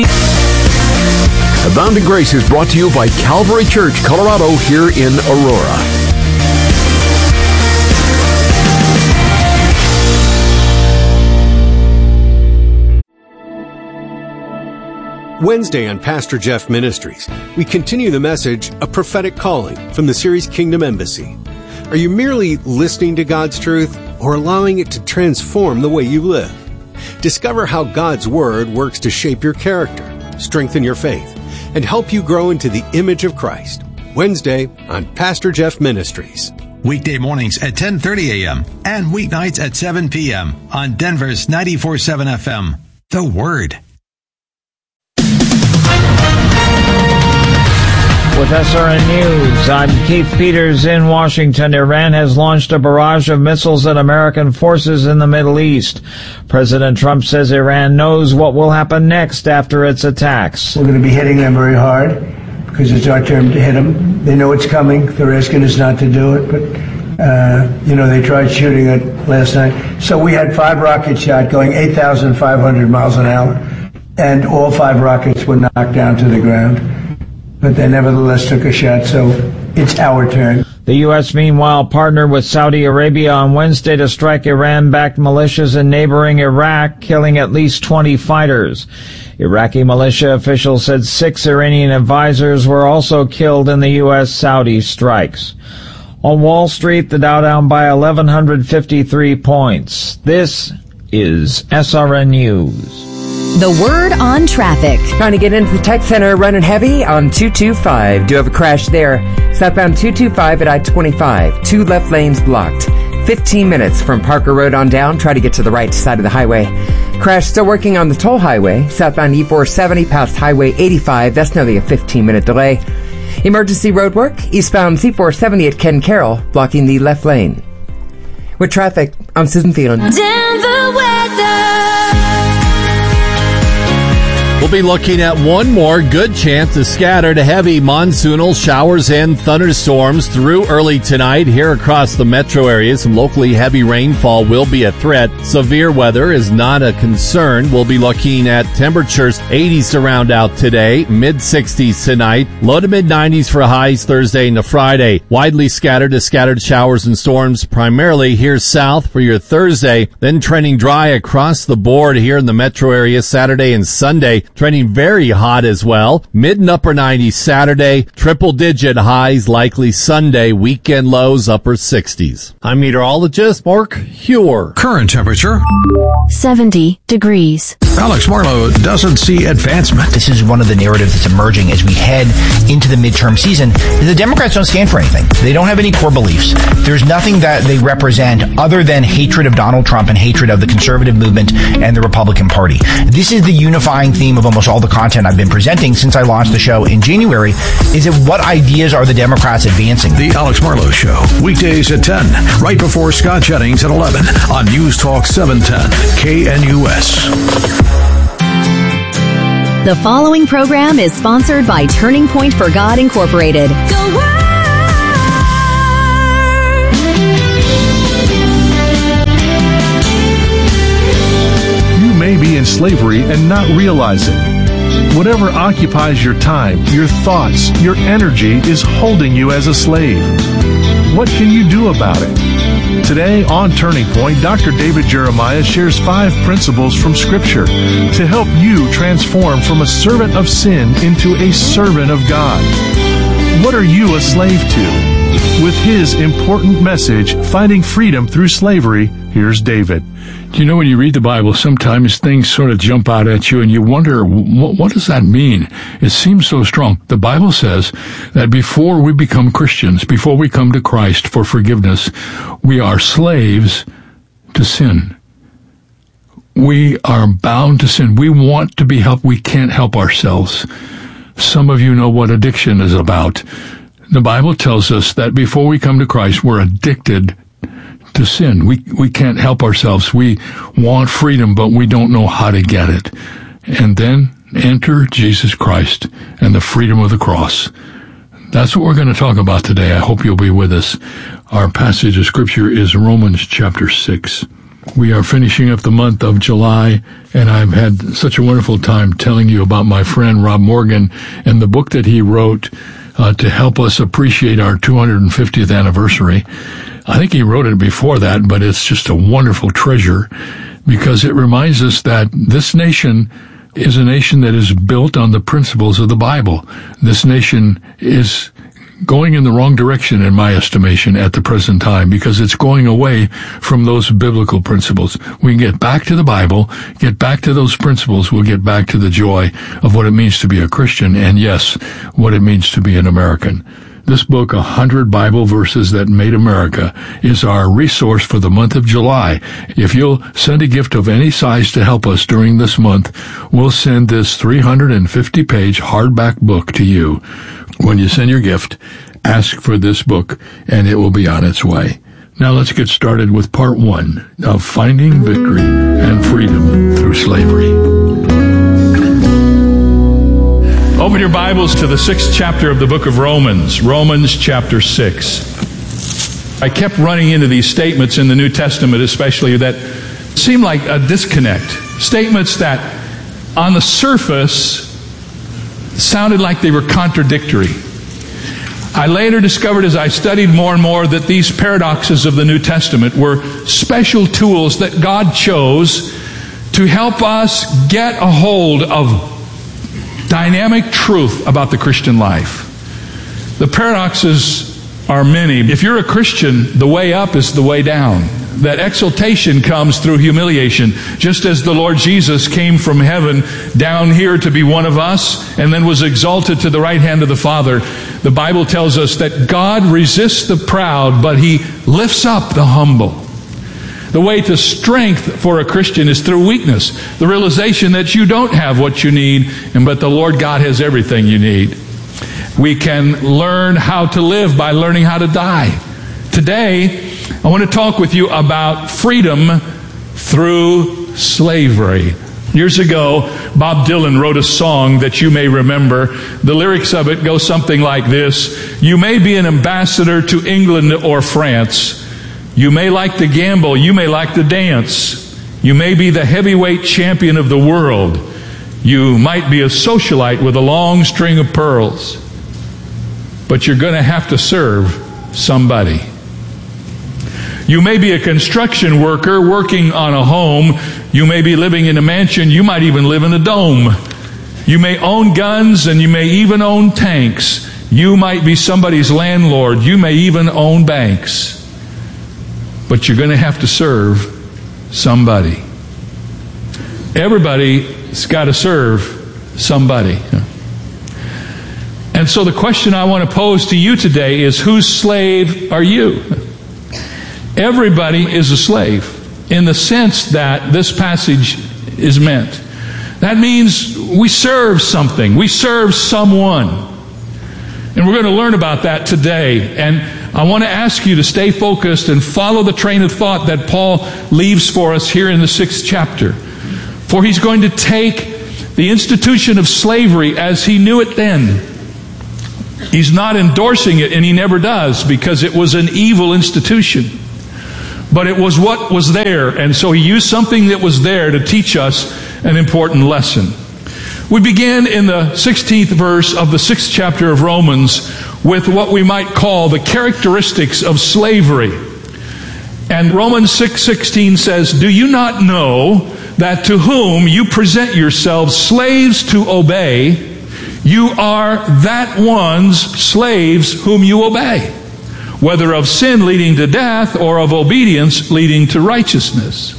Abounding Grace is brought to you by Calvary Church, Colorado, here in Aurora. Wednesday on Pastor Jeff Ministries, we continue the message, A Prophetic Calling, from the series Kingdom Embassy. Are you merely listening to God's truth or allowing it to transform the way you live? Discover how God's Word works to shape your character, strengthen your faith, and help you grow into the image of Christ. Wednesday on Pastor Jeff Ministries. Weekday mornings at 10:30 a.m. and weeknights at 7 p.m. on Denver's 94.7 FM. The Word. With SRN News, I'm Keith Peters in Washington. Iran has launched a barrage of missiles at American forces in the Middle East. President Trump says Iran knows what will happen next after its attacks. We're going to be hitting them very hard because it's our turn to hit them. They know it's coming. They're asking us not to do it, but, they tried shooting it last night. So we had 5 rockets shot going 8,500 miles an hour, and all 5 rockets were knocked down to the ground. But they nevertheless took a shot, so it's our turn. The U.S., meanwhile, partnered with Saudi Arabia on Wednesday to strike Iran-backed militias in neighboring Iraq, killing at least 20 fighters. Iraqi militia officials said 6 Iranian advisors were also killed in the U.S.-Saudi strikes. On Wall Street, the Dow down by 1,153 points. This is SRN News. The Word on traffic. Trying to get into the tech center, running heavy on 225. Do have a crash there. Southbound 225 at I-25. 2 left lanes blocked. 15 minutes from Parker Road on down. Try to get to the right side of the highway. Crash still working on the toll highway. Southbound E470 past Highway 85. That's nearly a 15-minute delay. Emergency road work. Eastbound C470 at Ken Carroll, blocking the left lane. With traffic, I'm Susan Thielen. Denver weather. We'll be looking at one more good chance of scattered heavy monsoonal showers and thunderstorms through early tonight here across the metro area. Some locally heavy rainfall will be a threat. Severe weather is not a concern. We'll be looking at temperatures 80s to round out today, mid-60s tonight, low to mid-90s for highs Thursday into Friday. Widely scattered to scattered showers and storms primarily here south for your Thursday, then trending dry across the board here in the metro area Saturday and Sunday. Trending very hot as well. Mid and upper 90s Saturday, triple-digit highs likely Sunday, weekend lows upper 60s. I'm meteorologist Mark Huer. Current temperature 70 degrees. Alex Marlowe doesn't see advancement. This is one of the narratives that's emerging as we head into the midterm season. The Democrats don't stand for anything. They don't have any core beliefs. There's nothing that they represent other than hatred of Donald Trump and hatred of the conservative movement and the Republican Party. This is the unifying theme of almost all the content I've been presenting since I launched the show in January. Is it what ideas are the Democrats advancing? The Alex Marlowe Show, weekdays at 10, right before Scott Jennings at 11 on News Talk 710 KNUS. The following program is sponsored by Turning Point for God Incorporated. The Word. You may be in slavery and not realize it. Whatever occupies your time, your thoughts, your energy is holding you as a slave. What can you do about it? Today on Turning Point, Dr. David Jeremiah shares 5 principles from Scripture to help you transform from a servant of sin into a servant of God. What are you a slave to? With his important message, Finding Freedom Through Slavery, here's David. You know, when you read the Bible, sometimes things sort of jump out at you and you wonder, what does that mean? It seems so strong. The Bible says that before we become Christians, before we come to Christ for forgiveness, we are slaves to sin. We are bound to sin. We want to be helped. We can't help ourselves. Some of you know what addiction is about. The Bible tells us that before we come to Christ, we're addicted to sin. We can't help ourselves. We want freedom, but we don't know how to get it. And then enter Jesus Christ and the freedom of the cross. That's what we're going to talk about today. I hope you'll be with us. Our passage of Scripture is Romans chapter 6. We are finishing up the month of July, and I've had such a wonderful time telling you about my friend Rob Morgan and the book that he wrote to help us appreciate our 250th anniversary. I think he wrote it before that, but it's just a wonderful treasure because it reminds us that this nation is a nation that is built on the principles of the Bible. This nation is going in the wrong direction, in my estimation, at the present time, because it's going away from those biblical principles. We can get back to the Bible, get back to those principles, we'll get back to the joy of what it means to be a Christian, and yes, what it means to be an American. This book, 100 Bible Verses That Made America, is our resource for the month of July. If you'll send a gift of any size to help us during this month, we'll send this 350-page hardback book to you. When you send your gift, ask for this book, and it will be on its way. Now let's get started with part 1 of Finding Victory and Freedom Through Slavery. Open your Bibles to the 6th chapter of the book of Romans, Romans chapter 6. I kept running into these statements in the New Testament especially that seemed like a disconnect. Statements that on the surface sounded like they were contradictory. I later discovered as I studied more and more that these paradoxes of the New Testament were special tools that God chose to help us get a hold of dynamic truth about the Christian life. The paradoxes are many. If you're a Christian, the way up is the way down. That exaltation comes through humiliation, just as the Lord Jesus came from heaven down here to be one of us and then was exalted to the right hand of the Father. The Bible tells us that God resists the proud, but He lifts up the humble. The way to strength for a Christian is through weakness. The realization that you don't have what you need, but the Lord God has everything you need. We can learn how to live by learning how to die. Today, I want to talk with you about freedom through slavery. Years ago, Bob Dylan wrote a song that you may remember. The lyrics of it go something like this. You may be an ambassador to England or France. You may like to gamble. You may like to dance. You may be the heavyweight champion of the world. You might be a socialite with a long string of pearls. But you're going to have to serve somebody. You may be a construction worker working on a home. You may be living in a mansion. You might even live in a dome. You may own guns and you may even own tanks. You might be somebody's landlord. You may even own banks. But you're going to have to serve somebody. Everybody's got to serve somebody. And so the question I want to pose to you today is, whose slave are you? Everybody is a slave in the sense that this passage is meant. That means we serve something. We serve someone. And we're going to learn about that today. And I want to ask you to stay focused and follow the train of thought that Paul leaves for us here in the 6th chapter. For he's going to take the institution of slavery as he knew it then. He's not endorsing it, and he never does, because it was an evil institution. But it was what was there, and so he used something that was there to teach us an important lesson. We begin in the 16th verse of the 6th chapter of Romans with what we might call the characteristics of slavery. And Romans 6:16 says, "Do you not know that to whom you present yourselves slaves to obey, you are that one's slaves whom you obey, whether of sin leading to death or of obedience leading to righteousness?"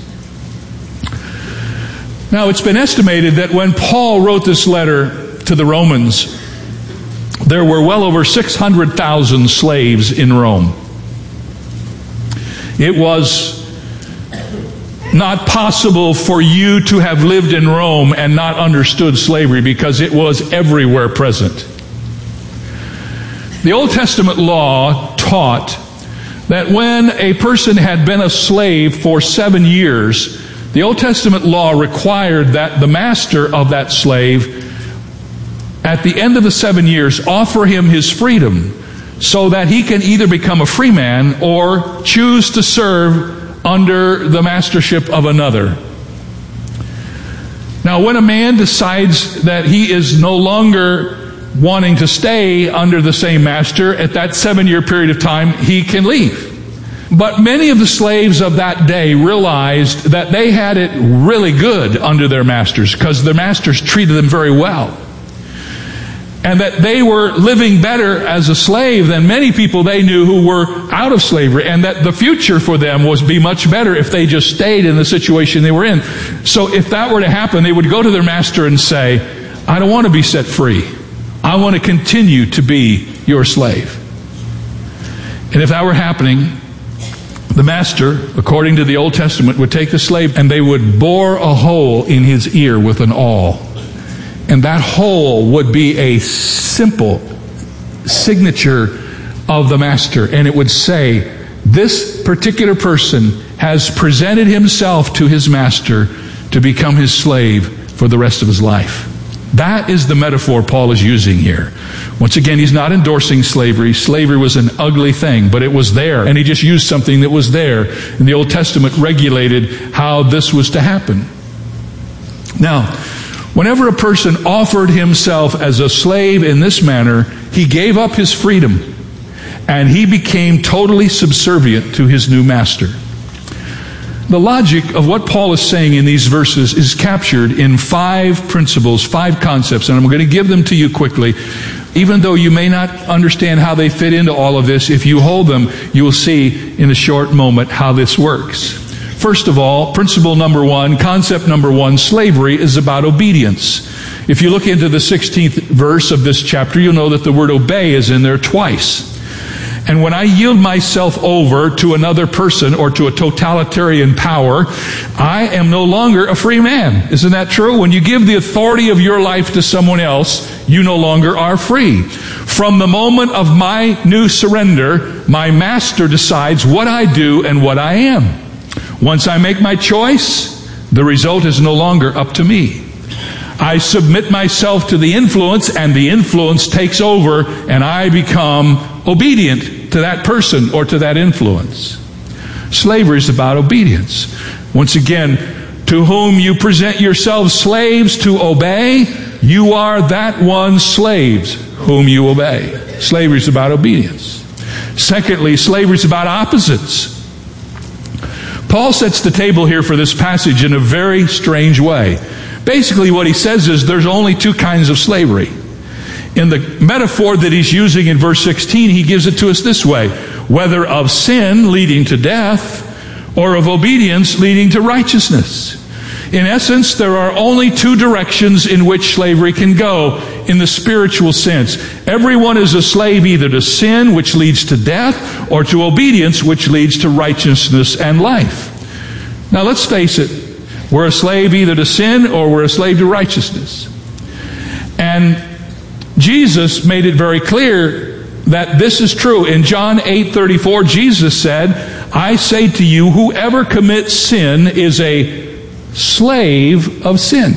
Now, it's been estimated that when Paul wrote this letter to the Romans, there were well over 600,000 slaves in Rome. It was not possible for you to have lived in Rome and not understood slavery, because it was everywhere present. The Old Testament law taught that when a person had been a slave for 7 years, the Old Testament law required that the master of that slave, at the end of the 7 years, offer him his freedom so that he can either become a free man or choose to serve under the mastership of another. Now, when a man decides that he is no longer wanting to stay under the same master, at that 7-year period of time, he can leave. But many of the slaves of that day realized that they had it really good under their masters because their masters treated them very well. And that they were living better as a slave than many people they knew who were out of slavery, and that the future for them was be much better if they just stayed in the situation they were in. So if that were to happen, they would go to their master and say, I don't want to be set free. I want to continue to be your slave. And if that were happening, the master, according to the Old Testament, would take the slave and they would bore a hole in his ear with an awl. And that hole would be a simple signature of the master. And it would say, this particular person has presented himself to his master to become his slave for the rest of his life. That is the metaphor Paul is using here. Once again, he's not endorsing slavery. Slavery was an ugly thing, but it was there. And he just used something that was there. And the Old Testament regulated how this was to happen. Now, whenever a person offered himself as a slave in this manner, he gave up his freedom and he became totally subservient to his new master. The logic of what Paul is saying in these verses is captured in 5 principles, 5 concepts, and I'm going to give them to you quickly. Even though you may not understand how they fit into all of this, if you hold them, you will see in a short moment how this works. First of all, principle number 1, concept number 1, slavery is about obedience. If you look into the 16th verse of this chapter, you'll know that the word obey is in there twice. And when I yield myself over to another person or to a totalitarian power, I am no longer a free man. Isn't that true? When you give the authority of your life to someone else, you no longer are free. From the moment of my new surrender, my master decides what I do and what I am. Once I make my choice, the result is no longer up to me. I submit myself to the influence, and the influence takes over, and I become obedient to that person or to that influence. Slavery is about obedience. Once again, to whom you present yourselves slaves to obey, you are that one slaves whom you obey. Slavery is about obedience. Secondly, slavery is about opposites. Paul sets the table here for this passage in a very strange way. Basically, what he says is there's only 2 kinds of slavery. In the metaphor that he's using in verse 16, he gives it to us this way: whether of sin leading to death or of obedience leading to righteousness. In essence, there are only 2 directions in which slavery can go in the spiritual sense. Everyone is a slave either to sin, which leads to death, or to obedience, which leads to righteousness and life. Now let's face it, we're a slave either to sin or we're a slave to righteousness. And Jesus made it very clear that this is true. In John 8:34, Jesus said, I say to you, whoever commits sin is a slave of sin.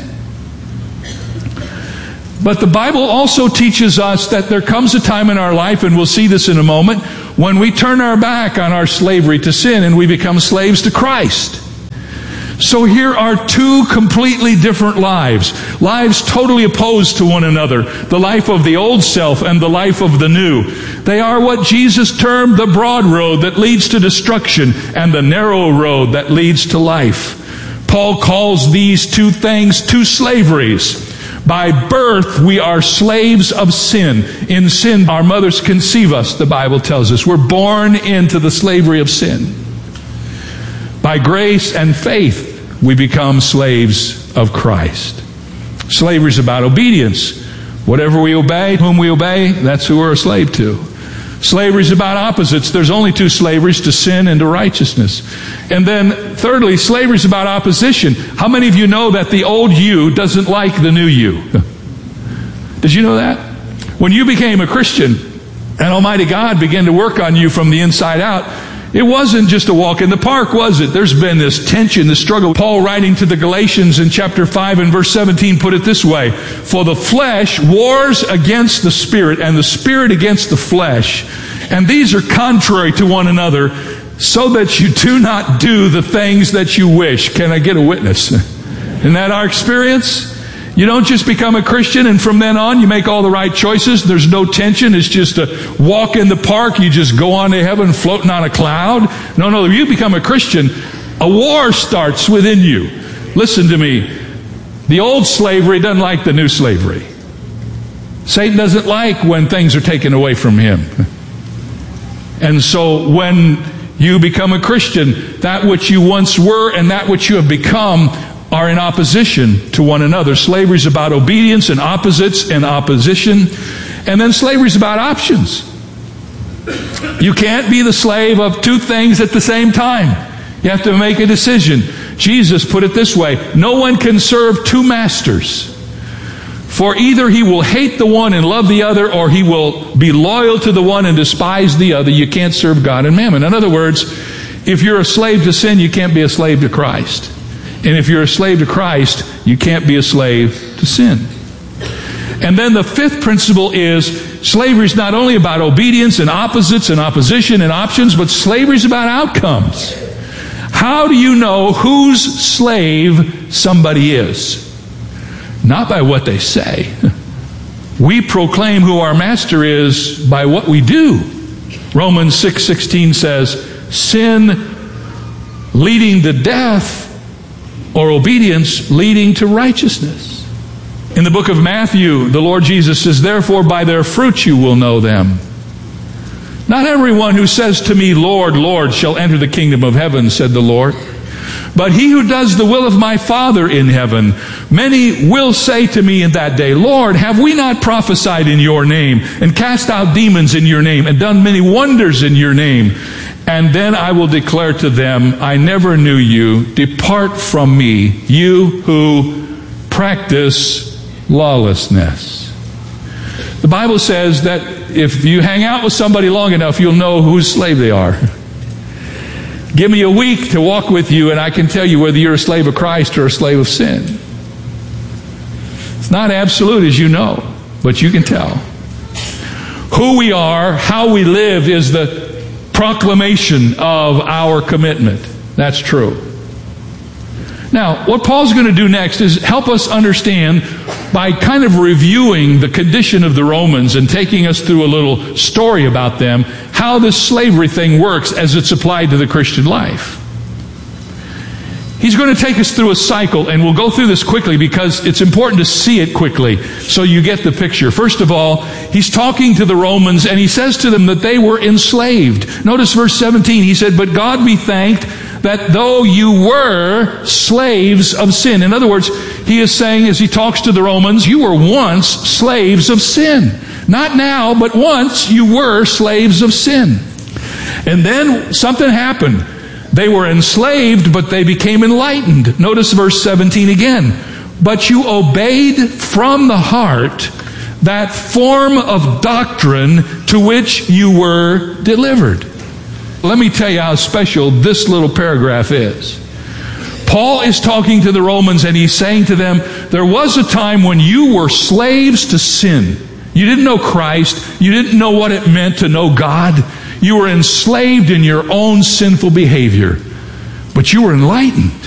But the Bible also teaches us that there comes a time in our life, and we'll see this in a moment, when we turn our back on our slavery to sin and we become slaves to Christ. So here are 2 completely different lives totally opposed to one another. The life of the old self and the life of the new. They are what Jesus termed the broad road that leads to destruction and the narrow road that leads to life. Paul calls these 2 things 2 slaveries. By birth, we are slaves of sin. In sin, our mothers conceive us, the Bible tells us. We're born into the slavery of sin. By grace and faith, we become slaves of Christ. Slavery is about obedience. Whatever we obey, whom we obey, that's who we're a slave to. Slavery is about opposites. There's only 2 slaveries, to sin and to righteousness. And then, thirdly, slavery is about opposition. How many of you know that the old you doesn't like the new you? Did you know that? When you became a Christian and Almighty God began to work on you from the inside out, it wasn't just a walk in the park, was it? There's been this tension, this struggle. Paul, writing to the Galatians in chapter 5 and verse 17, put it this way: for the flesh wars against the spirit, and the spirit against the flesh. And these are contrary to one another, so that you do not do the things that you wish. Can I get a witness? Isn't that our experience? You don't just become a Christian and from then on you make all the right choices. There's no tension. It's just a walk in the park. You just go on to heaven floating on a cloud. No, you become a Christian. A war starts within you. Listen to me. The old slavery doesn't like the new slavery. Satan doesn't like when things are taken away from him. And so when you become a Christian, that which you once were and that which you have become are in opposition to one another. Slavery is about obedience and opposites and opposition. And then slavery is about options. You can't be the slave of two things at the same time. You have to make a decision. Jesus put it this way: no one can serve two masters. For either he will hate the one and love the other, or he will be loyal to the one and despise the other. You can't serve God and mammon. In other words, if you're a slave to sin, you can't be a slave to Christ. And if you're a slave to Christ, you can't be a slave to sin. And then the fifth principle is slavery is not only about obedience and opposites and opposition and options, but slavery is about outcomes. How do you know whose slave somebody is? Not by what they say. We proclaim who our master is by what we do. Romans 6:16 says, sin leading to death, or obedience leading to righteousness. In the book of Matthew, the Lord Jesus says, therefore by their fruits you will know them. Not everyone who says to me, Lord, Lord, shall enter the kingdom of heaven, said the Lord, but he who does the will of my Father in heaven. Many will say to me in that day, Lord, have we not prophesied in your name, and cast out demons in your name, and done many wonders in your name? And then I will declare to them, I never knew you. Depart from me, you who practice lawlessness. The Bible says that if you hang out with somebody long enough, you'll know whose slave they are. Give me a week to walk with you, and I can tell you whether you're a slave of Christ or a slave of sin. It's not absolute, as you know, but you can tell. Who we are, how we live, is the proclamation of our commitment. That's true. Now, what Paul's going to do next is help us understand by kind of reviewing the condition of the Romans and taking us through a little story about them, how this slavery thing works as it's applied to the Christian life. He's going to take us through a cycle, and we'll go through this quickly because it's important to see it quickly so you get the picture. First of all, he's talking to the Romans, and he says to them that they were enslaved. Notice verse 17. He said, but God be thanked that though you were slaves of sin. In other words, he is saying as he talks to the Romans, you were once slaves of sin. Not now, but once you were slaves of sin. And then something happened. They were enslaved, but they became enlightened. Notice verse 17 again. But you obeyed from the heart that form of doctrine to which you were delivered. Let me tell you how special this little paragraph is. Paul is talking to the Romans, and he's saying to them, there was a time when you were slaves to sin. You didn't know Christ. You didn't know what it meant to know God. You were enslaved in your own sinful behavior. But you were enlightened.